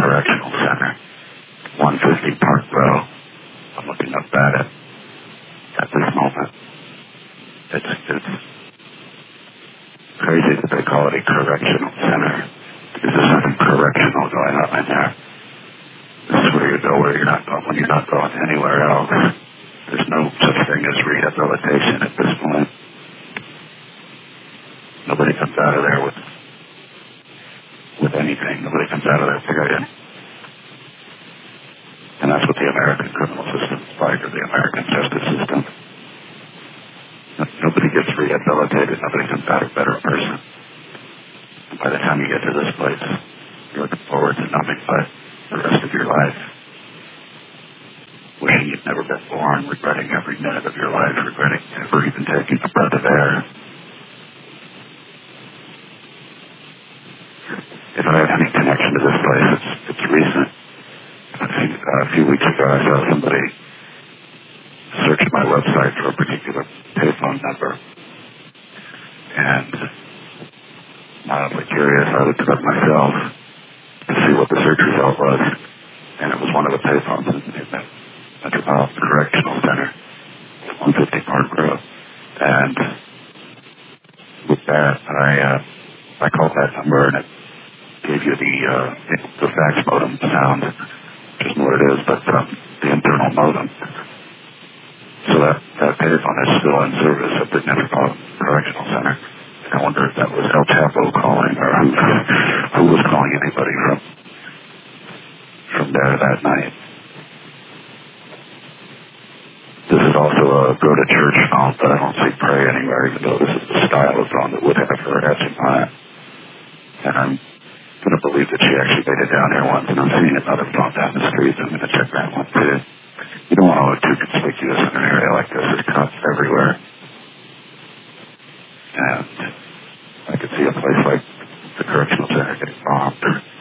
Correctional Center, 150 Park Row. I'm looking up at this moment. It's crazy that they call it a correctional center, because there's nothing correctional going on in there. This is where you go where you're not going when you're not going anywhere else. There's no such thing as rehabilitation at this point. Nobody comes out of there with anything. Nobody comes out of there, period. And that's what the American criminal system is like, or the American justice system. Nobody gets rehabilitated. Nobody comes out a better person. And by the time you get to this place, you're looking forward to nothing but the rest of your life. Wishing you'd never been born, regretting every minute of your life, regretting never even taking a breath of air. If I have any connection to this place, it's recent. I think a few weeks ago I saw somebody search my website for a particular payphone number. And mildly curious, I looked it up myself to see what the search result was. And it was one of the payphones in the Metropolitan Correctional Center, 150 Park Row. And with that, I called that number and it gave you the fax modem sound, which is what it is, but the internal modem. So that payphone is still in service at the Metropolitan Correctional Center. I wonder if that was El Chapo calling, or who was calling anybody from there that night. This is also a go to church phone, but I don't see pray anywhere, even though this is the style of phone that would have her etching on it. And I'm going to believe that she actually made it down here once, and I'm seeing another phone down the street, so I'm going to check that one too. You don't want to look too conspicuous in an area like this. There's cops everywhere. And I could see a place like the Correctional Center getting bombed.